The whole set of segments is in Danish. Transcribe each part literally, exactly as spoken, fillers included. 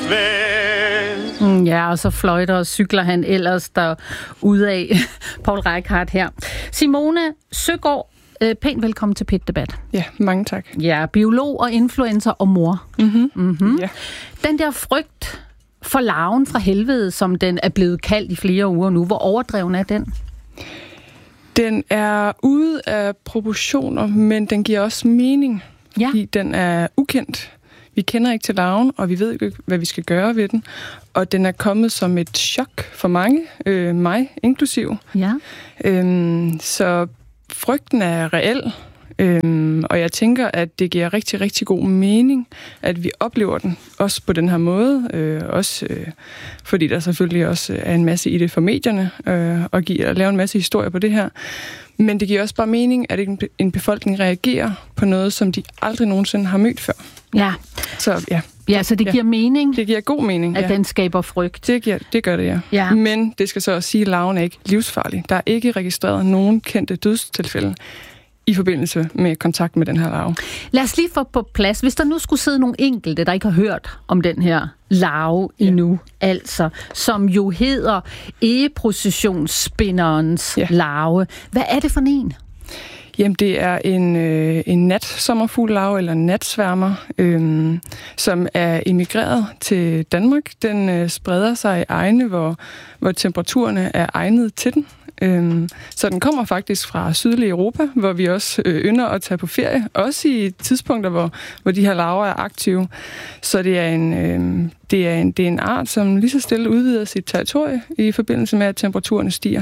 ven. Ja, og så fløjter og cykler han ellers derudad. Poul Reichhardt her. Simone Søgaard, øh, pænt velkommen til P et Debat. Ja, mange tak. Ja, biolog og influencer og mor. Mm-hmm. Mm-hmm. Ja. Den der frygt for larven fra helvede, som den er blevet kaldt i flere uger nu, hvor overdreven er den? Den er ude af proportioner, men den giver også mening, Ja. fordi den er ukendt. Vi kender ikke til larven, og vi ved ikke, hvad vi skal gøre ved den. Og den er kommet som et chok for mange, øh, mig inklusiv. Ja. Øhm, så frygten er reel, øhm, og jeg tænker, at det giver rigtig, rigtig god mening, at vi oplever den også på den her måde. Øh, også øh, fordi der selvfølgelig også er en masse i det for medierne, øh, og giver, lave en masse historier på det her. Men det giver også bare mening, at en, en befolkning reagerer på noget, som de aldrig nogensinde har mødt før. Ja. Så ja. Ja, så det ja. giver mening, Det giver god mening, at ja. den skaber frygt. Det, giver, det gør det, ja. Ja. Men det skal så også sige, at larven er ikke livsfarlig. Der er ikke registreret nogen kendte dødstilfælde i forbindelse med kontakt med den her larve. Lad os lige få på plads. Hvis der nu skulle sidde nogle enkelte, der ikke har hørt om den her larve ja. endnu, altså, som jo hedder egeprocessionsspinderens ja. larve. Hvad er det for en? Jamen, det er en, øh, en natsommerfugllarve, eller en natsværmer, øh, som er emigreret til Danmark. Den øh, spreder sig i egne, hvor, hvor temperaturerne er egnet til den. Øh, så den kommer faktisk fra sydlige Europa, hvor vi også øh, ynder at tage på ferie, også i tidspunkter, hvor, hvor de her larver er aktive. Så det er en, øh, det er en, det er en art, som lige så stille udvider sit territorie i forbindelse med, at temperaturerne stiger.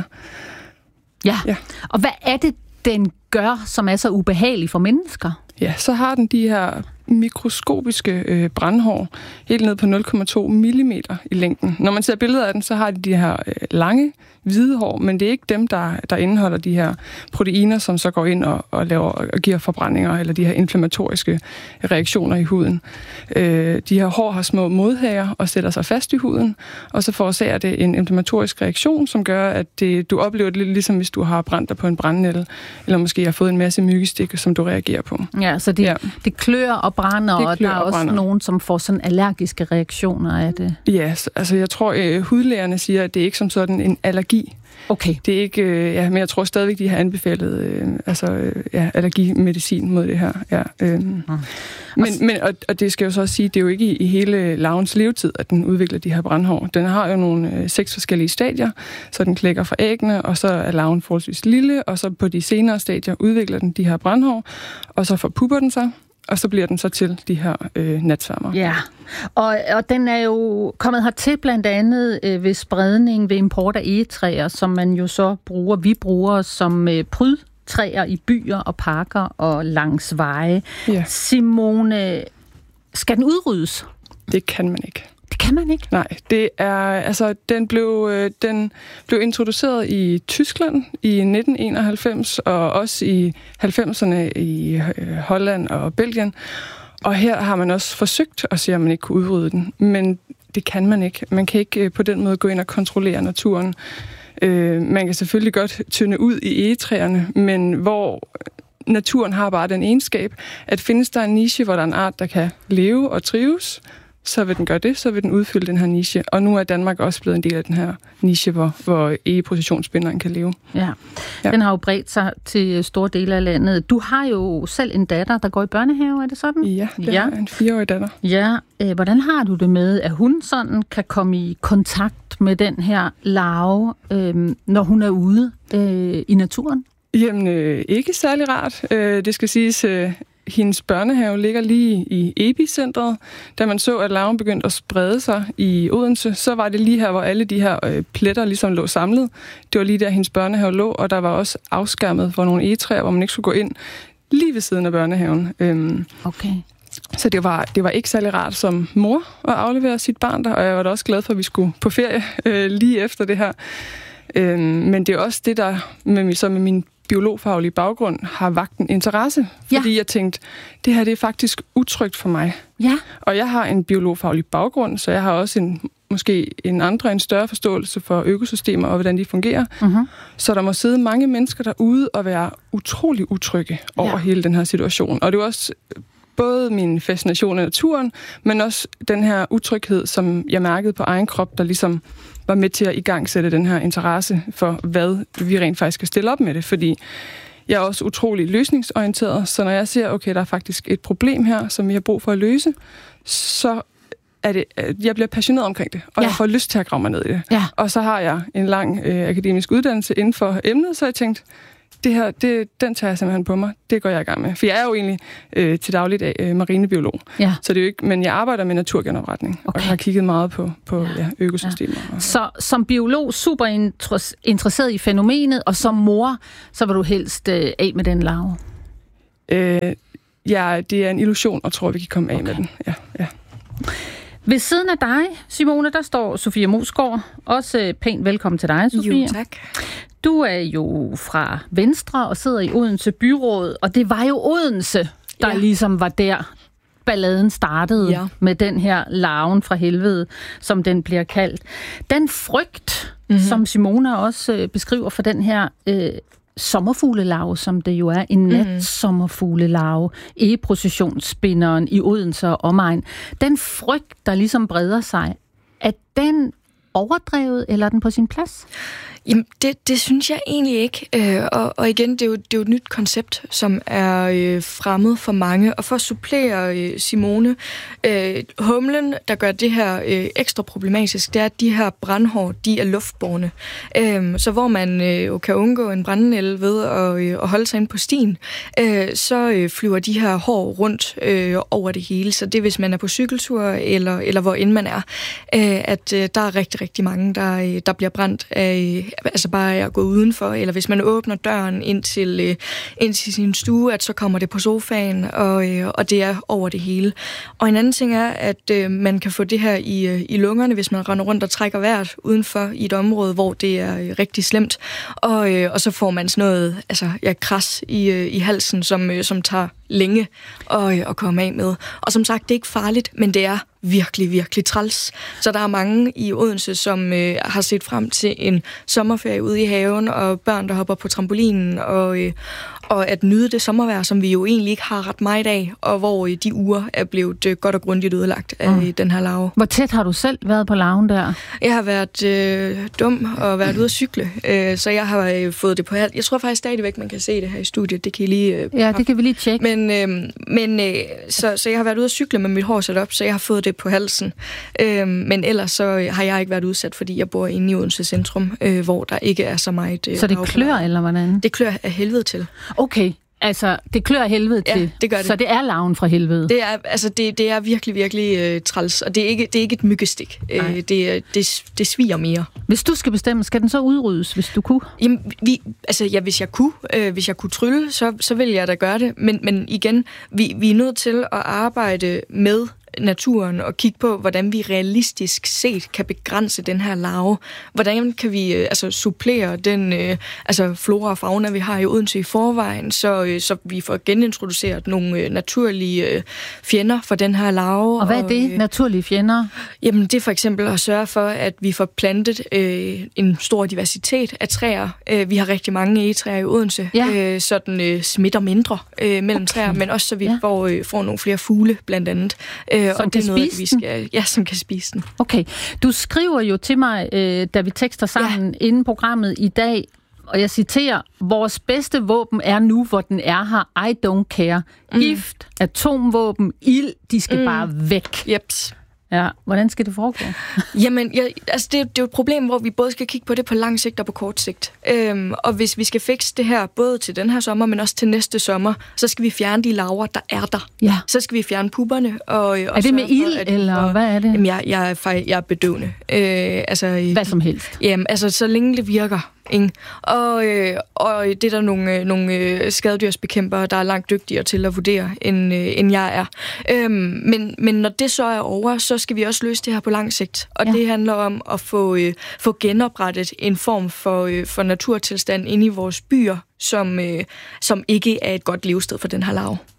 Ja, ja. Og hvad er det, den gør, som er så ubehagelig for mennesker? Ja, så har den de her mikroskopiske øh, brandhår, helt ned på nul komma to millimeter i længden. Når man ser billeder af den, så har de de her øh, lange, hvide hår, men det er ikke dem, der, der indeholder de her proteiner, som så går ind og, og, laver, og giver forbrændinger, eller de her inflammatoriske reaktioner i huden. Øh, de her hår har små modhager og sætter sig fast i huden, og så forårsager det en inflammatorisk reaktion, som gør, at det, du oplever det lidt ligesom, hvis du har brændt dig på en brændenælde, eller måske har fået en masse myggestik, som du reagerer på. Ja, så det, ja. det klør og brænder, det og der er og også brænder. Nogen, som får sådan allergiske reaktioner af det. Ja, yes, altså jeg tror, øh, hudlægerne siger, at det er ikke som sådan en allergi. Okay. Det er ikke, øh, ja, men jeg tror stadigvæk, de har anbefalet øh, altså, øh, ja, allergimedicin mod det her. Ja, øh. mm. Men, men og, og det skal jo så også sige, det er jo ikke i, i hele larvens levetid, at den udvikler de her brandhår. Den har jo nogle øh, seks forskellige stadier, så den klækker fra æggene, og så er larven forholdsvis lille, og så på de senere stadier udvikler den de her brandhår, og så forpupper den sig. Og så bliver den så til de her øh, natsværmer. Ja, og, og den er jo kommet hertil blandt andet øh, ved spredning ved import af egetræer, som man jo så bruger, vi bruger som øh, prydtræer i byer og parker og langs veje. Ja. Simone, skal den udryddes? Det kan man ikke. Det kan man ikke? Nej, det er, altså, den blev, øh, den blev introduceret i Tyskland i nitten enoghalvfems, og også i halvfemserne i øh, Holland og Belgien. Og her har man også forsøgt at se, om man ikke kunne udrydde den. Men det kan man ikke. Man kan ikke øh, på den måde gå ind og kontrollere naturen. Øh, man kan selvfølgelig godt tynde ud i egetræerne, men hvor naturen har bare den egenskab, at findes der en niche, hvor der er en art, der kan leve og trives, så vil den gøre det, så vil den udfylde den her niche. Og nu er Danmark også blevet en del af den her niche, hvor, hvor egeprocessionsspinderen kan leve. Ja. ja, den har jo bredt sig til store dele af landet. Du har jo selv en datter, der går i børnehave, er det sådan? Ja, det ja. er en fireårig datter. Ja, øh, hvordan har du det med, at hun sådan kan komme i kontakt med den her larve, øh, når hun er ude øh, i naturen? Jamen, øh, ikke særlig rart. Øh, det skal siges... Øh, Hendes børnehave ligger lige i epicentret. Da man så, at larven begyndte at sprede sig i Odense, så var det lige her, hvor alle de her øh, pletter ligesom lå samlet. Det var lige der, hendes børnehave lå, og der var også afskærmet for nogle egetræer, hvor man ikke skulle gå ind lige ved siden af børnehaven. Øhm, okay. Så det var, det var ikke særlig rart som mor at aflevere sit barn der, og jeg var da også glad for, at vi skulle på ferie øh, lige efter det her. Øhm, men det er også det, der med, så med min biologfaglige baggrund har vakt en interesse, fordi ja. jeg tænkte, det her det er faktisk utrygt for mig. Ja. Og jeg har en biologfaglig baggrund, så jeg har også en, måske en andre, en større forståelse for økosystemer og hvordan de fungerer. Uh-huh. Så der må sidde mange mennesker derude og være utrolig utrygge over ja. hele den her situation. Og det er også både min fascination af naturen, men også den her utryghed, som jeg mærkede på egen krop, der ligesom var med til at igangsætte den her interesse for, hvad vi rent faktisk skal stille op med det. Fordi jeg er også utrolig løsningsorienteret, så når jeg ser, okay, der er faktisk et problem her, som vi har brug for at løse, så er det, jeg bliver passioneret omkring det, og ja. jeg får lyst til at grave mig ned i det. Ja. Og så har jeg en lang øh, akademisk uddannelse inden for emnet, så jeg tænkte, det her, det, den tager jeg simpelthen på mig. Det går jeg i gang med. For jeg er jo egentlig øh, til dagligt øh, marinebiolog. Ja. Så det er jo ikke, men jeg arbejder med naturgenopretning, okay. og har kigget meget på, på ja. Ja, økosystemer. Ja. Så som biolog super interesseret i fænomenet, og som mor, så vil du helst øh, af med den larve? Øh, ja, det er en illusion, og tror, vi kan komme af okay. med den. Ja, ja. Ved siden af dig, Simone, der står Sofie Moesgaard. Også pænt velkommen til dig, Sofie. Jo, tak. Du er jo fra Venstre og sidder i Odense Byråd, og det var jo Odense, der ja. ligesom var der, balladen startede ja. med den her larven fra helvede, som den bliver kaldt. Den frygt, mm-hmm. som Simone også beskriver for den her øh, sommerfuglelarve, som det jo er, en natsommerfuglelarve, egeprocessionsspinderen i Odense og omegn. Den frygt, der ligesom breder sig, er den overdrevet, eller er den på sin plads? Jamen, det, det synes jeg egentlig ikke. Øh, og, og igen, det er, jo, det er jo et nyt koncept, som er øh, fremmed for mange. Og for at supplere øh, Simone, øh, humlen, der gør det her øh, ekstra problematisk, det er, at de her brandhår, de er luftbårne. Øh, så hvor man øh, kan undgå en brandnælde ved at, øh, at holde sig inde på stien, øh, så øh, flyver de her hår rundt øh, over det hele. Så det er, hvis man er på cykeltur, eller, eller hvor end man er, øh, at øh, der er rigtig, rigtig mange, der, øh, der bliver brændt af altså bare at gå udenfor, eller hvis man åbner døren ind til, øh, ind til sin stue, at så kommer det på sofaen, og, øh, og det er over det hele. Og en anden ting er, at øh, man kan få det her i, øh, i lungerne, hvis man render rundt og trækker vejret udenfor i et område, hvor det er øh, rigtig slemt, og, øh, og så får man sådan noget, altså ja, kras i, øh, i halsen, som, øh, som tager længe og, og komme af med. Og som sagt, det er ikke farligt, men det er virkelig, virkelig træls. Så der er mange i Odense, som øh, har set frem til en sommerferie ude i haven, og børn, der hopper på trampolinen, og, øh, og at nyde det sommervejr, som vi jo egentlig ikke har ret meget af, og hvor øh, de uger er blevet øh, godt og grundigt ødelagt af mm. den her larve. Hvor tæt har du selv været på larven der? Jeg har været øh, dum og været ude at cykle, øh, så jeg har øh, fået det på halv. Jeg tror faktisk stadigvæk, man kan se det her i studiet. Det kan I lige... Øh, ja, det kan vi lige tjekke. Men, øh, men øh, så, så jeg har været ude at cykle med mit hår sat op, så jeg har fået det på halsen. Øh, men ellers så har jeg ikke været udsat, fordi jeg bor inde i Odense centrum, øh, hvor der ikke er så meget... Øh, så det klør, eller hvordan? Det klør af helvede til. Okay, altså det klør af helvede til. Ja, det gør det. Så det er larven fra helvede? Det er, altså, det, det er virkelig, virkelig øh, træls, og det er ikke, det er ikke et myggestik. Øh, det, det, det sviger mere. Hvis du skal bestemme, skal den så udryddes, hvis du kunne? Jamen, vi, altså, ja, hvis jeg kunne, øh, hvis jeg kunne trylle, så, så ville jeg da gøre det. Men, men igen, vi, vi er nødt til at arbejde med naturen og kigge på, hvordan vi realistisk set kan begrænse den her larve. Hvordan kan vi øh, altså supplere den øh, altså flora og fauna, vi har i Odense i forvejen, så, øh, så vi får genintroduceret nogle øh, naturlige øh, fjender for den her larve. Og hvad er det, øh, naturlige fjender? Jamen, det er for eksempel at sørge for, at vi får plantet øh, en stor diversitet af træer. Øh, vi har rigtig mange egetræer i Odense, ja. øh, så den øh, smitter mindre øh, mellem okay. træer, men også så vi ja. får, øh, får nogle flere fugle, blandt andet. Øh, Som og kan det er noget, spise vi skal, ja, som kan spise den. Okay. Du skriver jo til mig, øh, da vi tekster sammen ja. inden programmet i dag, og jeg citerer, vores bedste våben er nu, hvor den er her. I don't care. Mm. Gift, atomvåben, ild, de skal mm. bare væk. Jeps. Ja, hvordan skal det foregå? Jamen, ja, altså det, det er jo et problem, hvor vi både skal kigge på det på lang sigt og på kort sigt. Øhm, og hvis vi skal fikse det her, både til den her sommer, men også til næste sommer, så skal vi fjerne de larver, der er der. Ja. Så skal vi fjerne pupperne. Og, og er det med ild, eller får, hvad er det? Jamen, jeg, jeg, er, jeg er bedøvende. Øh, altså, hvad som helst? Jamen, altså, så længe det virker. Ikke? Og, øh, og det er der nogle, øh, nogle øh, skadedyrsbekæmpere, der er langt dygtigere til at vurdere, end, øh, end jeg er. Øhm, men, men når det så er over, så skal vi også løse det her på lang sigt. Og ja. det handler om at få, øh, få genoprettet en form for, øh, for naturtilstand inde i vores byer, som, øh, som ikke er et godt levested for den her larve.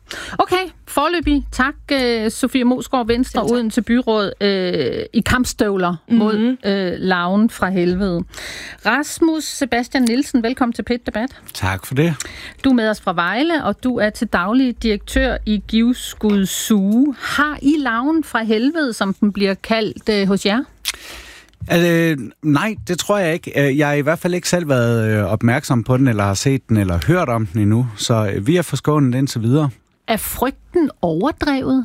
Okay, foreløbig tak, uh, Sofie Moesgaard, Venstre, ja, Odense Byråd, uh, i kampstøvler mm-hmm. mod uh, larven fra helvede. Rasmus Sebastian Nielsen, velkommen til P et Debat. Tak for det. Du er med os fra Vejle, og du er til daglig direktør i Givskud Zoo. Har I larven fra helvede, som den bliver kaldt uh, hos jer? Altså, nej, det tror jeg ikke. Jeg har i hvert fald ikke selv været opmærksom på den, eller har set den, eller hørt om den endnu. Så vi er forskånet indtil videre. Er frygten overdrevet?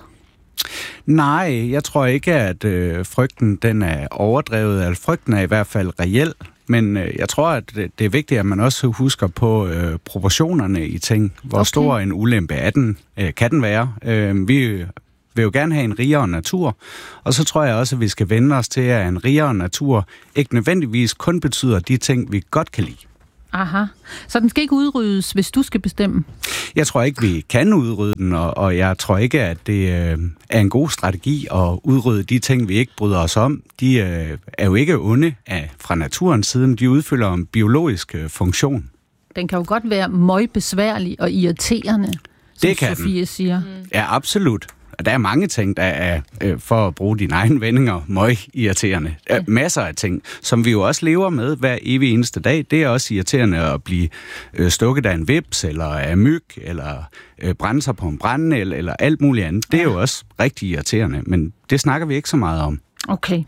Nej, jeg tror ikke, at øh, frygten den er overdrevet. Altså, frygten er i hvert fald reel. Men øh, jeg tror, at det er vigtigt, at man også husker på øh, proportionerne i ting. Hvor okay. stor en ulempe er den, øh, kan den være. Øh, vi vil jo gerne have en rigere natur, og så tror jeg også, at vi skal vende os til, at en rigere natur ikke nødvendigvis kun betyder de ting, vi godt kan lide. Aha. Så den skal ikke udryddes, hvis du skal bestemme? Jeg tror ikke, vi kan udrydde den, og, og jeg tror ikke, at det øh, er en god strategi at udrydde de ting, vi ikke bryder os om. De øh, er jo ikke onde af, fra naturens side, men de udfylder en biologisk øh, funktion. Den kan jo godt være møgbesværlig og irriterende, som det kan Sofie den. siger. Mm. Ja, absolut. Og der er mange ting, der er, øh, for at bruge dine egne vendinger, møg-irriterende. Ja. Masser af ting, som vi jo også lever med hver evig eneste dag. Det er også irriterende at blive øh, stukket af en vips, eller af myg, eller øh, brænde sig på en brænde, eller, eller alt muligt andet. Det er jo også rigtig irriterende, men det snakker vi ikke så meget om. Okay.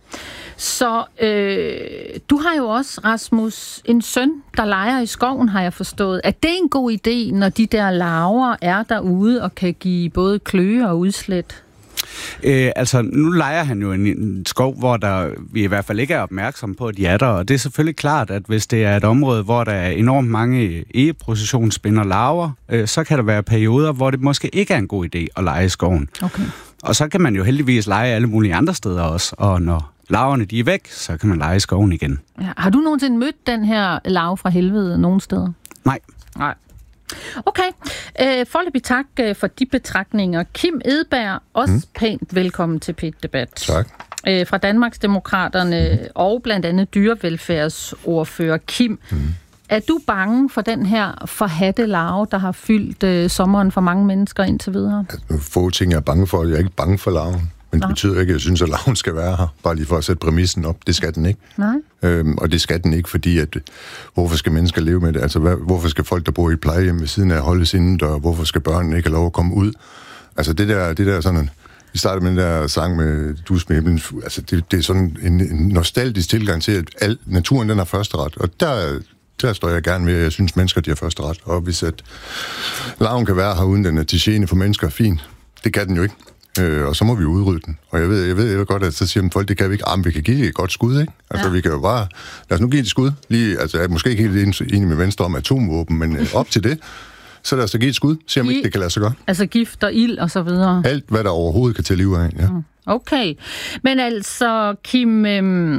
Så øh, du har jo også, Rasmus, en søn, der leger i skoven, har jeg forstået. Er det en god idé, når de der larver er derude og kan give både kløe og udslæt? Øh, altså, nu leger han jo en, en skov, hvor der, vi i hvert fald ikke er opmærksomme på, at de er der. Og det er selvfølgelig klart, at hvis det er et område, hvor der er enormt mange egeprocessionsspinder larver, øh, så kan der være perioder, hvor det måske ikke er en god idé at lege i skoven. Okay. Og så kan man jo heldigvis lege alle mulige andre steder også. Og når larverne de er væk, så kan man lege i skoven igen. Ja. Har du nogensinde mødt den her larve fra helvede nogen steder? Nej. Nej. Okay. Øh, foreløbig tak for de betragtninger. Kim Edberg, også mm. pænt velkommen til P et Debat. Tak. Øh, fra Danmarksdemokraterne og blandt andet dyrevelfærdsordfører Kim. Mm. Er du bange for den her forhatte larve, der har fyldt øh, sommeren for mange mennesker indtil videre? Altså, få ting, jeg er bange for. Jeg er ikke bange for larven. Men det betyder ikke, at jeg synes, at larven skal være her. Bare lige for at sætte præmissen op. Det skal den ikke. Nej. Øhm, og det skal den ikke, fordi at, hvorfor skal mennesker leve med det? Altså, hvad, hvorfor skal folk, der bor i et plejehjem ved siden af, holdes indendør? Hvorfor skal børnene ikke have lov at komme ud? Altså, det der, det der sådan... Vi startede med den der sang med Dus med himlen. Altså, det, det er sådan en, en nostalgisk tilgang til, at al, naturen, den har første ret. Og der... Der står jeg gerne ved, at jeg synes, mennesker de har første ret. Og hvis at larven kan være her, uden den er til gene for mennesker, fint. Det kan den jo ikke. Øh, og så må vi udrydde den. Og jeg ved, jeg ved, jeg ved godt, at så siger folk, det kan vi ikke. Ah, vi kan give det et godt skud, ikke? Altså, ja. Vi kan jo bare... Lad os nu give det et skud. Lige, altså, jeg er måske ikke helt enig med Venstre om atomvåben, men øh, op til det, så lad os da give et skud. Se om I, ikke det kan lade sig gøre. Altså gift og ild og så videre. Alt, hvad der overhovedet kan tage liv af, ja. Okay. Men altså, Kim... Øhm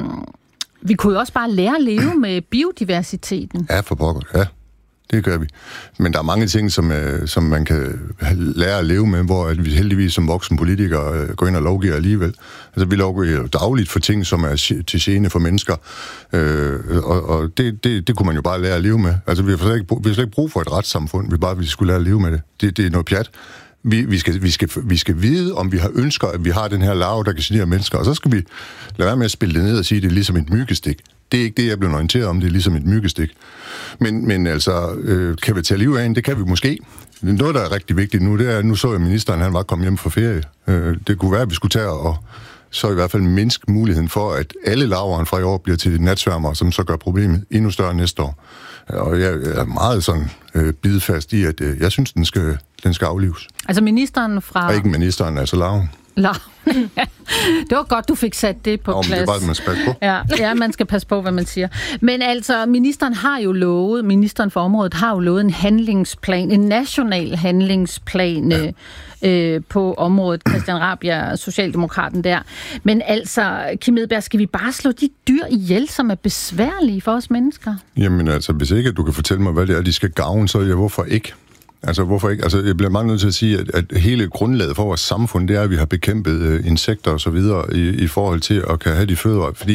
Vi kunne jo også bare lære at leve med biodiversiteten. Ja, for pokker, ja. Det gør vi. Men der er mange ting, som, øh, som man kan lære at leve med, hvor at vi heldigvis som voksne politikere øh, går ind og lovgiver alligevel. Altså, vi lovgiver jo dagligt for ting, som er til gene for mennesker. Øh, og og det, det, det kunne man jo bare lære at leve med. Altså, vi har slet ikke, vi har slet ikke brug for et retssamfund. Vi bare vi skulle lære at leve med det. Det, det er noget pjat. Vi, vi, skal, vi, skal, vi skal vide, om vi har ønsker, at vi har den her larve, der kan genere mennesker. Og så skal vi lade være med at spille det ned og sige, at det er ligesom et myggestik. Det er ikke det, jeg blev orienteret om. Det er ligesom et myggestik. Men, men altså, øh, kan vi tage liv af en? Det kan vi måske. Noget, der er rigtig vigtigt nu, det er, nu så jeg ministeren, han var kommet hjem fra ferie. Øh, det kunne være, at vi skulle tage og så i hvert fald mindske muligheden for, at alle larverne fra i år bliver til natsværmer, som så gør problemet endnu større næste år. Og jeg er meget sådan øh, bidefast i, at øh, jeg synes, den skal, den skal aflives. Altså ministeren fra... Og ikke ministeren, altså larven. Larven. Det var godt, du fik sat det på Nå, plads. Det er bare, man skal passe på. Ja, ja, man skal passe på, hvad man siger. Men altså, ministeren har jo lovet, ministeren for området har jo lovet en handlingsplan, en national handlingsplan ja. øh, på området. Christian Rabjerg, Socialdemokraten der. Men altså, Kim Edberg, skal vi bare slå de dyr ihjel, som er besværlige for os mennesker? Jamen altså, hvis ikke du kan fortælle mig, hvad det er, de skal gavne, så ja, hvorfor ikke? Altså, hvorfor ikke? Altså, jeg bliver meget nødt til at sige, at, at hele grundlaget for vores samfund, det er, at vi har bekæmpet øh, insekter og så videre i, i forhold til at kan have de fødevarer. Fordi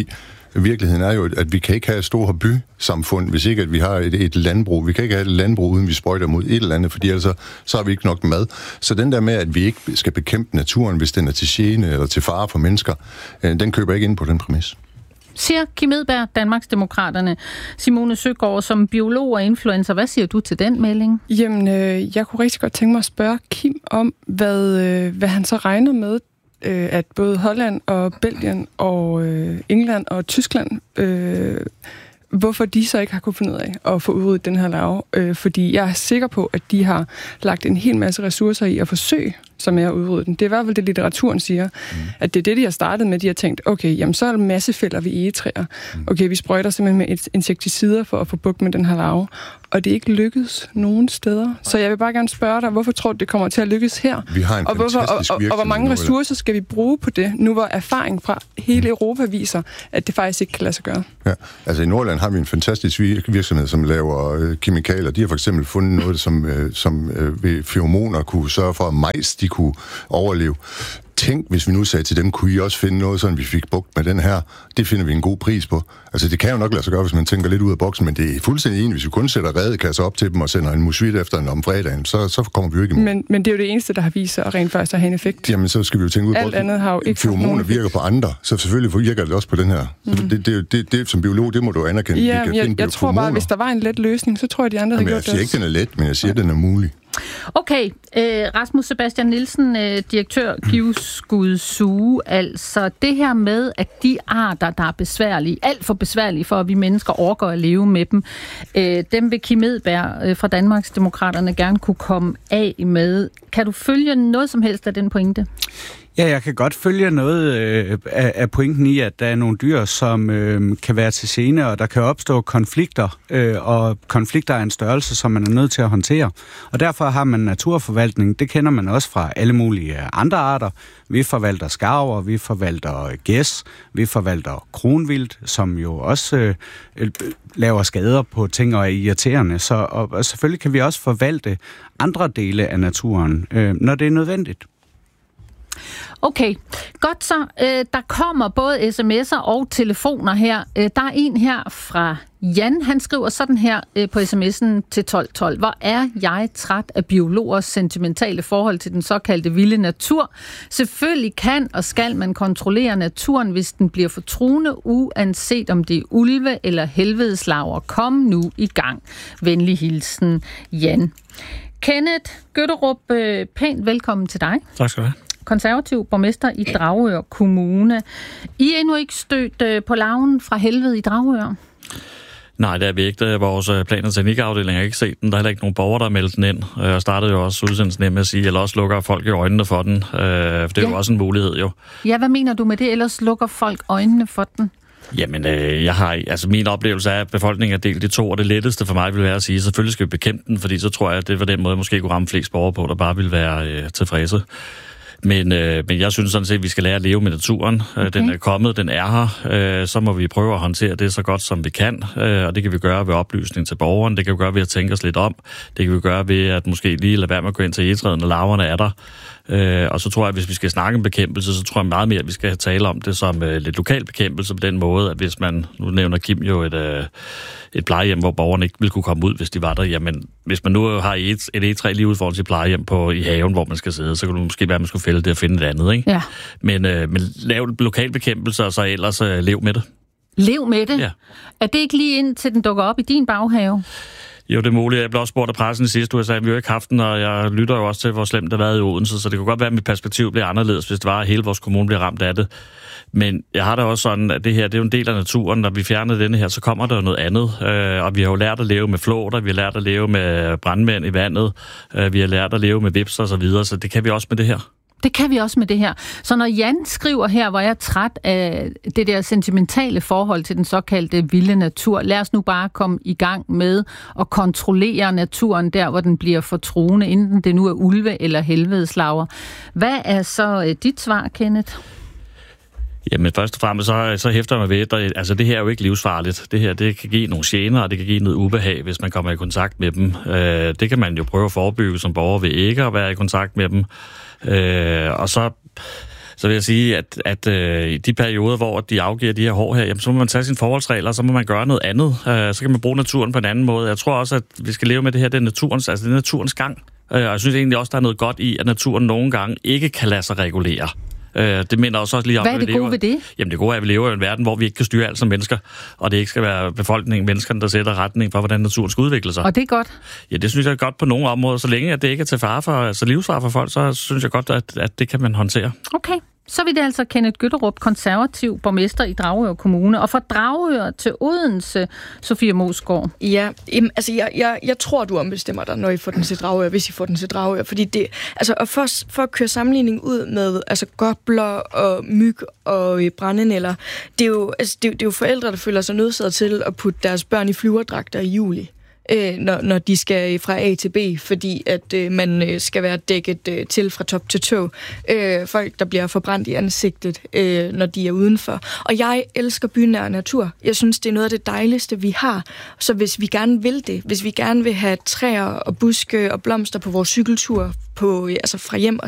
Virkeligheden er jo, at vi kan ikke have et stort bysamfund, hvis ikke at vi har et, et landbrug. Vi kan ikke have et landbrug, uden vi sprøjter mod et eller andet, fordi ellers så, så har vi ikke nok mad. Så den der med, at vi ikke skal bekæmpe naturen, hvis den er til gene eller til fare for mennesker, den køber ikke ind på den præmis. Siger Kim Edberg, Danmarksdemokraterne. Simone Søgaard, som biolog og influencer, hvad siger du til den melding? Jamen, øh, jeg kunne rigtig godt tænke mig at spørge Kim om, hvad, øh, hvad han så regner med, øh, at både Holland og Belgien og øh, England og Tyskland, øh, hvorfor de så ikke har kunnet finde ud af at få udryddet den her larve. Øh, fordi jeg er sikker på, at de har lagt en hel masse ressourcer i at forsøge, som er at udrydde den. Det er i hvert fald det, litteraturen siger, mm. at det er det, de har startet med. De har tænkt, okay, jamen så er der massefælder ved egetræer. Okay, vi sprøjter simpelthen med et insekticider for at få bugt med den her larve. Og det er ikke lykkedes nogen steder. Så jeg vil bare gerne spørge dig, hvorfor tror du, det kommer til at lykkes her? Vi har en og, hvorfor, og, og, og hvor mange ressourcer skal vi bruge på det, nu hvor erfaring fra hele Europa viser, at det faktisk ikke kan lade sig gøre? Ja, altså i Nordland har vi en fantastisk virksomhed, som laver øh, kemikalier. De har for eksempel fundet noget, som, øh, som øh, ved feromoner kunne sørge for, at majs de kunne overleve. Tænk, hvis vi nu sagde til dem, kunne I også finde noget, sådan vi fik bugt med den her. Det finder vi en god pris på. Altså, det kan jo nok lade sig gøre, hvis man tænker lidt ud af boksen, men det er fuldstændig enig. Hvis vi kun sætter redekasser op til dem og sender en musvit efter en om fredagen, så, så kommer vi jo ikke imod. Men, men det er jo det eneste, der har vist sig at rent faktisk at have en effekt. Jamen, så skal vi jo tænke ud af boksen. Alt andet har jo ikke feromoner virker på andre, så selvfølgelig virker det også på den her. Mm. Så det, det, det, det, som biolog, det må du anerkende. Ja, kan jeg, jeg tror bare, hvis der var en let løsning, så tror jeg, de andre havde gjort det. Jeg siger ikke, den er let, men jeg siger, den er mulig. Okay, øh, Rasmus Sebastian Nielsen, øh, direktør Givskud Zoo, altså det her med, at de arter, der er besværlige, alt for besværlige for, at vi mennesker orker at leve med dem, øh, dem vil Kim Edberg øh, fra Danmarksdemokraterne gerne kunne komme af med. Kan du følge noget som helst af den pointe? Ja, jeg kan godt følge noget øh, af, af pointen i, at der er nogle dyr, som øh, kan være til gene, og der kan opstå konflikter, øh, og konflikter er en størrelse, som man er nødt til at håndtere. Og derfor har man naturforvaltning. Det kender man også fra alle mulige andre arter. Vi forvalter skarver, vi forvalter gæs, vi forvalter kronvildt, som jo også øh, laver skader på ting og er irriterende. Så, og, og selvfølgelig kan vi også forvalte andre dele af naturen, øh, når det er nødvendigt. Okay, godt så. Øh, der kommer både sms'er og telefoner her. Øh, der er en her fra Jan. Han skriver sådan her øh, på sms'en til tolv tolv. Hvor er jeg træt af biologers sentimentale forhold til den såkaldte vilde natur. Selvfølgelig kan og skal man kontrollere naturen, hvis den bliver for truende, uanset om det er ulve eller helvedeslaver. Kom nu i gang. Venlig hilsen, Jan. Kenneth Gøtterup, øh, pænt velkommen til dig. Tak skal du have. Konservativ borgmester i Dragør Kommune. I er endnu ikke stødt på larven fra helvede i Dragør? Nej, det er vi ikke. Vores plan- og teknikafdeling har ikke set den. Der er heller ikke nogen borgere, der har meldt den ind. Jeg startede jo også udsendelsen med at sige, eller også lukker folk i øjnene for den. For det er ja. jo også en mulighed, jo. Ja, hvad mener du med det? Ellers lukker folk øjnene for den? Jamen, øh, jeg har, altså min oplevelse er, at befolkningen er delt i to, og det letteste for mig vil være at sige, selvfølgelig skal vi bekæmpe den, fordi så tror jeg, at det var den måde, måske kunne ramme flest borgere på, der bare ville være øh, tilfredse. Men, øh, men jeg synes sådan set, at vi skal lære at leve med naturen. Okay. Den er kommet, den er her. Øh, så må vi prøve at håndtere det så godt, som vi kan. Øh, og det kan vi gøre ved oplysning til borgeren. Det kan vi gøre ved at tænke os lidt om. Det kan vi gøre ved at måske lige lade være med at gå ind til egetræet, når larverne er der. Øh, og så tror jeg, at hvis vi skal snakke om bekæmpelse, så tror jeg meget mere, at vi skal tale om det som øh, lidt lokal bekæmpelse på den måde, at hvis man, nu nævner Kim jo et, øh, et plejehjem, hvor borgerne ikke ville kunne komme ud, hvis de var der, jamen hvis man nu har et, et egetræ lige ud foran sit plejehjem på, i haven, hvor man skal sidde, så kan det måske være, at man skulle fælde det og finde et andet, ikke? Ja. Men, øh, men lav lokal bekæmpelse, og så ellers øh, lev med det. Lev med det? Ja. Er det ikke lige indtil den dukker op i din baghave? Jo, det er muligt. Jeg blev også spurgt af pressen i sidste uge, jeg sagde, at vi jo ikke haft den, og jeg lytter jo også til, hvor slemt det har været i Odense, så det kunne godt være, at mit perspektiv bliver anderledes, hvis det var, at hele vores kommune bliver ramt af det. Men jeg har da også sådan, at det her, det er jo en del af naturen. Når vi fjerner denne her, så kommer der jo noget andet. Øh, og vi har jo lært at leve med flåter, vi har lært at leve med brandmænd i vandet, øh, vi har lært at leve med vipser og så videre, så det kan vi også med det her. Det kan vi også med det her. Så når Jan skriver her, hvor jeg er træt af det der sentimentale forhold til den såkaldte vilde natur, lad os nu bare komme i gang med at kontrollere naturen der, hvor den bliver for truende, enten det nu er ulve eller helvedeslaver. Hvad er så dit svar, Kenneth? Jamen først og fremmest, så, så hæfter jeg mig ved, at altså, det her er jo ikke livsfarligt. Det her, det kan give nogle gener, og det kan give noget ubehag, hvis man kommer i kontakt med dem. Øh, det kan man jo prøve at forebygge som borger ved ikke at være i kontakt med dem. Øh, og så så vil jeg sige, at, at øh, i de perioder, hvor de afgiver de her hår her, jamen, så må man tage sine forholdsregler, så må man gøre noget andet. Øh, så kan man bruge naturen på en anden måde. Jeg tror også, at vi skal leve med det her, det er naturens, altså det er naturens gang. Og jeg synes egentlig også, der er noget godt i, at naturen nogle gange ikke kan lade sig regulere. Det minder også lige om, hvad er det gode lever. ved det? Jamen det gode er, at vi lever i en verden, hvor vi ikke kan styre alt som mennesker, og det ikke skal være befolkningen, menneskerne, der sætter retning for, hvordan naturen skal udvikle sig. Og det er godt? Ja, det synes jeg er godt på nogle områder. Så længe at det ikke er til fare for, altså livsfare for folk, så synes jeg godt, at, at det kan man håndtere. Okay. Så vil det altså Kenneth Gytterup, konservativ borgmester i Dragør Kommune. Og fra Dragør til Odense, Sofie Moesgaard. Ja, jamen, altså jeg, jeg, jeg tror, du ombestemmer dig, når I får den til Dragør, hvis I får den til Dragør. Fordi det, altså og for, for at køre sammenligning ud med altså gobler og myg og brændenælder, det er jo, altså, det, det er jo forældre, der føler sig nødsaget til at putte deres børn i flyverdragter i juli. Øh, når, når de skal fra A til B, fordi at øh, man øh, skal være dækket øh, til fra top til tå. Øh, folk, der bliver forbrændt i ansigtet, øh, når de er udenfor. Og jeg elsker bynær natur. Jeg synes, det er noget af det dejligste, vi har. Så hvis vi gerne vil det, hvis vi gerne vil have træer og buske og blomster på vores cykeltur, på, altså fra hjem og